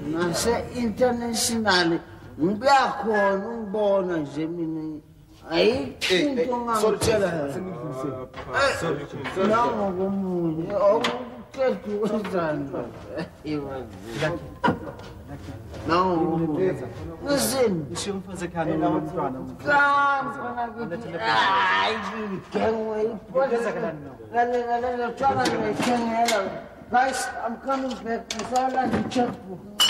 nase-international ngiyakhona ungibona nje mina ayikho into ngangitshela nangokomunye okuqeda ukwenzani nangokomunye listen guys, I'm coming back. I saw like a checkbook.